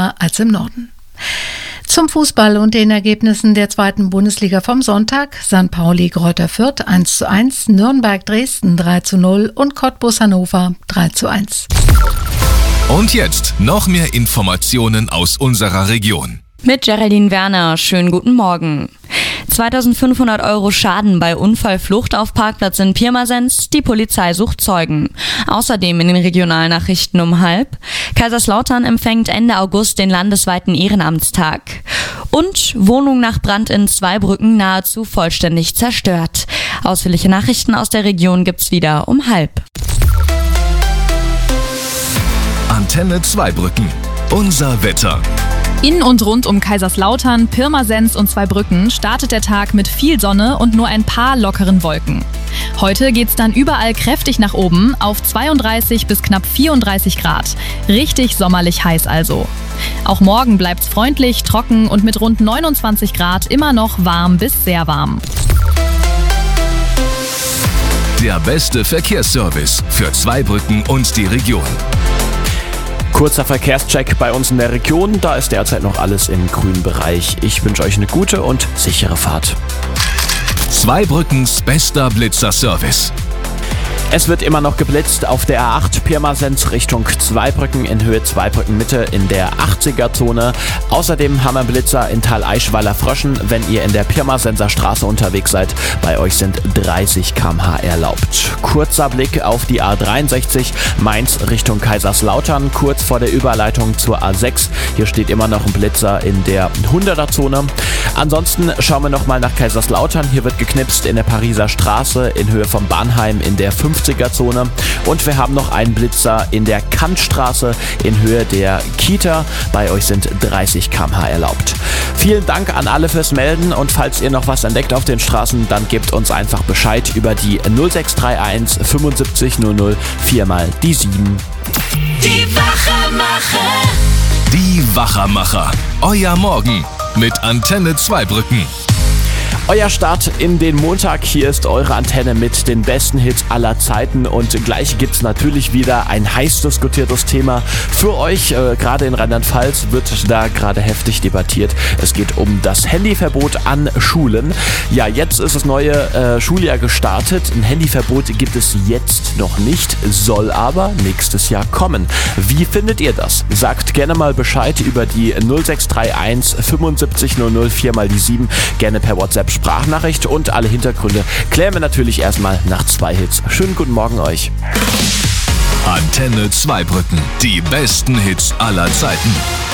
wärmer als im Norden. Zum Fußball und den Ergebnissen der 2. Bundesliga vom Sonntag: St. Pauli Greuther Fürth 1:1, Nürnberg Dresden 3:0 und Cottbus Hannover 3:1. Und jetzt noch mehr Informationen aus unserer Region. Mit Geraldine Werner, schönen guten Morgen. 2.500 € Schaden bei Unfallflucht auf Parkplatz in Pirmasens, die Polizei sucht Zeugen. Außerdem in den Regionalnachrichten um 12:30. Kaiserslautern empfängt Ende August den landesweiten Ehrenamtstag. Und Wohnung nach Brand in Zweibrücken nahezu vollständig zerstört. Ausführliche Nachrichten aus der Region gibt's wieder um 12:30. Antenne Zweibrücken. Unser Wetter. In und rund um Kaiserslautern, Pirmasens und Zweibrücken startet der Tag mit viel Sonne und nur ein paar lockeren Wolken. Heute geht's dann überall kräftig nach oben auf 32 bis knapp 34 Grad. Richtig sommerlich heiß also. Auch morgen bleibt's freundlich, trocken und mit rund 29 Grad immer noch warm bis sehr warm. Der beste Verkehrsservice für Zweibrücken und die Region. Kurzer Verkehrscheck bei uns in der Region, da ist derzeit noch alles im grünen Bereich. Ich wünsche euch eine gute und sichere Fahrt. Zweibrückens bester Blitzerservice. Es wird immer noch geblitzt auf der A8 Pirmasens Richtung Zweibrücken in Höhe Zweibrücken Mitte in der 80er-Zone. Außerdem haben wir Blitzer in Tal Eichweiler Fröschen, wenn ihr in der Pirmasenser Straße unterwegs seid. Bei euch sind 30 km/h erlaubt. Kurzer Blick auf die A63 Mainz Richtung Kaiserslautern, kurz vor der Überleitung zur A6. Hier steht immer noch ein Blitzer in der 100er-Zone. Ansonsten schauen wir nochmal nach Kaiserslautern. Hier wird geknipst in der Pariser Straße in Höhe vom Bahnheim in der 50er-Zone. Und wir haben noch einen Blitzer in der Kantstraße in Höhe der Kita. Bei euch sind 30 km/h erlaubt. Vielen Dank an alle fürs Melden und falls ihr noch was entdeckt auf den Straßen, dann gebt uns einfach Bescheid über die 0631 75 00 4 die 7. Die Wachermacher. Die Wachermacher. Euer Morgen mit Antenne Zweibrücken. Euer Start in den Montag, hier ist eure Antenne mit den besten Hits aller Zeiten und gleich gibt's natürlich wieder ein heiß diskutiertes Thema für euch. Gerade in Rheinland-Pfalz wird da gerade heftig debattiert. Es geht um das Handyverbot an Schulen. Ja, jetzt ist das neue Schuljahr gestartet. Ein Handyverbot gibt es jetzt noch nicht, soll aber nächstes Jahr kommen. Wie findet ihr das? Sagt gerne mal Bescheid über die 0631 75 00 4 die 7, gerne per WhatsApp Sprachnachricht und alle Hintergründe klären wir natürlich erstmal nach 2 Hits. Schönen guten Morgen euch. Antenne Zweibrücken. Die besten Hits aller Zeiten.